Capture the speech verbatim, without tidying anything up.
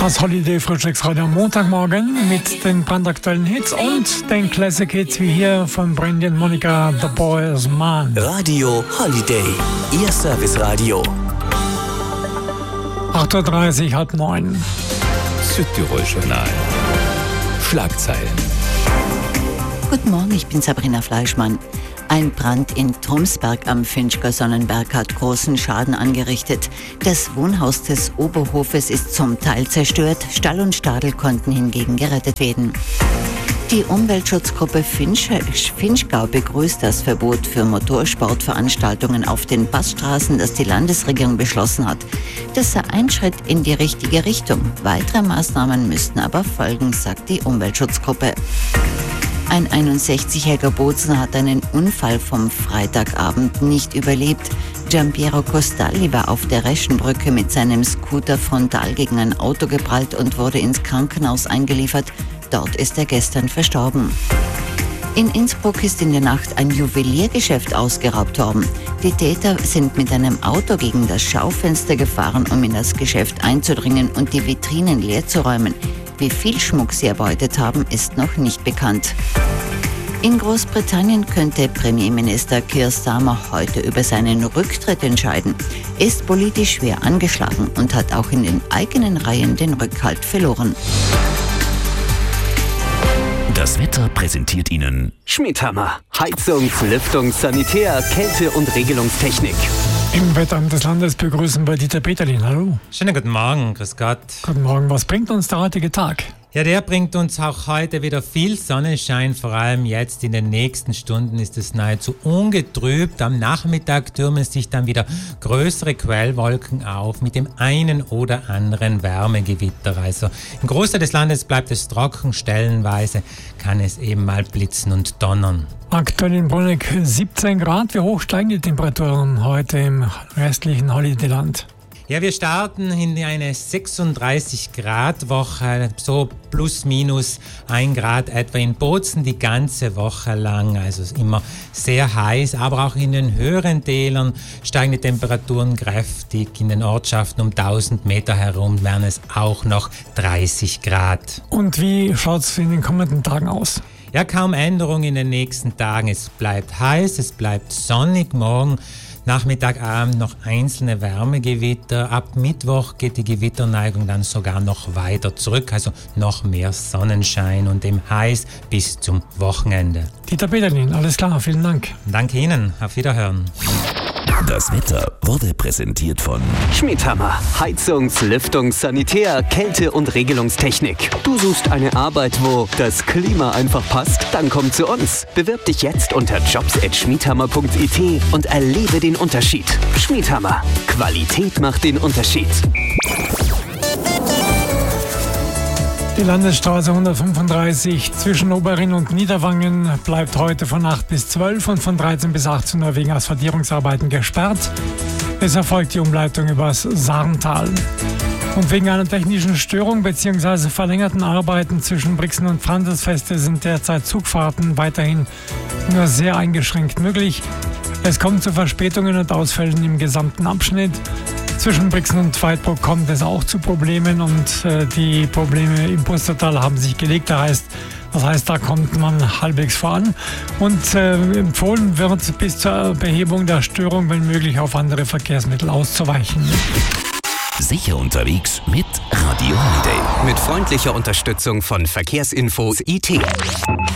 Das Holiday-Frühstücksradio am Montagmorgen mit den brandaktuellen Hits und den Classic-Hits wie hier von Brandy und Monica, The Boy Is Mine. Radio Holiday, Ihr Serviceradio. acht Uhr dreißig, halb neun. Südtirol-Journal. Schlagzeilen. Guten Morgen, ich bin Sabrina Fleischmann. Ein Brand in Tromsberg am Finchger Sonnenberg hat großen Schaden angerichtet. Das Wohnhaus des Oberhofes ist zum Teil zerstört, Stall und Stadel konnten hingegen gerettet werden. Die Umweltschutzgruppe Finch, Finchgau begrüßt das Verbot für Motorsportveranstaltungen auf den Passstraßen, das die Landesregierung beschlossen hat. Das sei ein Schritt in die richtige Richtung. Weitere Maßnahmen müssten aber folgen, sagt die Umweltschutzgruppe. Ein einundsechzigjähriger Bozen hat einen Unfall vom Freitagabend nicht überlebt. Giampiero Costalli war auf der Reschenbrücke mit seinem Scooter frontal gegen ein Auto geprallt und wurde ins Krankenhaus eingeliefert. Dort ist er gestern verstorben. In Innsbruck ist in der Nacht ein Juweliergeschäft ausgeraubt worden. Die Täter sind mit einem Auto gegen das Schaufenster gefahren, um in das Geschäft einzudringen und die Vitrinen leer zu räumen. Wie viel Schmuck sie erbeutet haben, ist noch nicht bekannt. In Großbritannien könnte Premierminister Keir Starmer heute über seinen Rücktritt entscheiden. Er ist politisch schwer angeschlagen und hat auch in den eigenen Reihen den Rückhalt verloren. Das Wetter präsentiert Ihnen Schmidhammer. Heizungs-, Lüftungs-, Sanitär-, Kälte- und Regelungstechnik. Im Wetteramt des Landes begrüßen wir Dieter Peterlin. Hallo. Schönen guten Morgen, grüß Gott. Guten Morgen. Was bringt uns der heutige Tag? Ja, der bringt uns auch heute wieder viel Sonnenschein. Vor allem jetzt in den nächsten Stunden ist es nahezu ungetrübt. Am Nachmittag türmen sich dann wieder größere Quellwolken auf mit dem einen oder anderen Wärmegewitter. Also im Großteil des Landes bleibt es trocken, stellenweise kann es eben mal blitzen und donnern. Aktuell in Bruneck siebzehn Grad. Wie hoch steigen die Temperaturen heute im restlichen Holidayland? Ja, wir starten in eine sechsunddreißig Grad Woche, so plus minus ein Grad etwa in Bozen die ganze Woche lang. Also immer sehr heiß, aber auch in den höheren Tälern steigen die Temperaturen kräftig. In den Ortschaften um tausend Meter herum wären es auch noch dreißig Grad. Und wie schaut es in den kommenden Tagen aus? Ja, kaum Änderung in den nächsten Tagen. Es bleibt heiß, es bleibt sonnig morgen. Nachmittagabend noch einzelne Wärmegewitter. Ab Mittwoch geht die Gewitterneigung dann sogar noch weiter zurück, also noch mehr Sonnenschein und eben heiß bis zum Wochenende. Dieter Peterlin, alles klar, vielen Dank. Danke Ihnen, auf Wiederhören. Das Wetter wurde präsentiert von Schmidhammer. Heizungs-, Lüftungs-, Sanitär-, Kälte- und Regelungstechnik. Du suchst eine Arbeit, wo das Klima einfach passt? Dann komm zu uns. Bewirb dich jetzt unter jobs at schmidhammer punkt i t und erlebe den Unterschied. Schmidhammer. Qualität macht den Unterschied. Die Landesstraße hundertfünfunddreißig zwischen Oberrhin und Niederwangen bleibt heute von acht bis zwölf und von dreizehn bis achtzehn Uhr wegen Asphaltierungsarbeiten gesperrt. Es erfolgt die Umleitung übers Sarntal. Und wegen einer technischen Störung bzw. verlängerten Arbeiten zwischen Brixen und Franzensfeste sind derzeit Zugfahrten weiterhin nur sehr eingeschränkt möglich. Es kommt zu Verspätungen und Ausfällen im gesamten Abschnitt. Zwischen Brixen und Weidbruck kommt es auch zu Problemen und äh, die Probleme im Pustertal haben sich gelegt. Das heißt, das heißt, da kommt man halbwegs voran. Und äh, empfohlen wird, bis zur Behebung der Störung, wenn möglich, auf andere Verkehrsmittel auszuweichen. Sicher unterwegs mit Radio Holiday. Mit freundlicher Unterstützung von Verkehrsinfos I T.